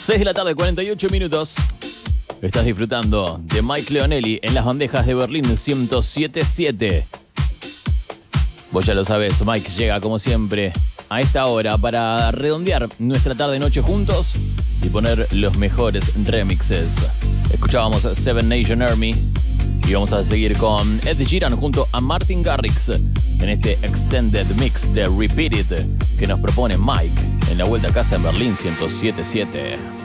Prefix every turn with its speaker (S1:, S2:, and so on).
S1: 6 de la tarde, 48 minutos. Estás disfrutando de Mike Leonelli en las bandejas de Berlín 107.7. Vos ya lo sabés, Mike llega como siempre a esta hora para redondear nuestra tarde-noche juntos y poner los mejores remixes. Escuchábamos Seven Nation Army y vamos a seguir con Ed Sheeran junto a Martin Garrix en este extended mix de Repeat It que nos propone Mike en la vuelta a casa en Berlín 107.7.